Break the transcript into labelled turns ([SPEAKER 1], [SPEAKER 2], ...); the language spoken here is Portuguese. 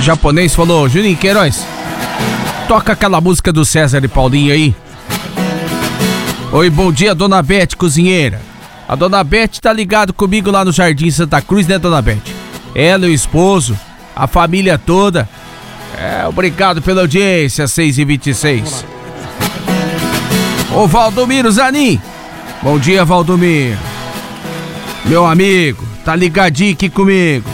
[SPEAKER 1] japonês falou: Juninho Queiroz, toca aquela música do César e Paulinho aí. Oi, bom dia, dona Bete, cozinheira. A dona Bete tá ligado comigo lá no Jardim Santa Cruz, né, dona Bete? Ela e o esposo, a família toda. Obrigado pela audiência, 6h26. Ô, Valdomiro Zanin. Bom dia, Valdomiro. Meu amigo, tá ligadinho aqui comigo.